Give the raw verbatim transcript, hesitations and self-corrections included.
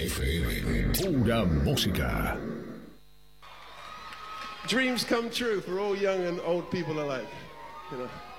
F M, pura música. Dreams come true for all young and old people alike, you know.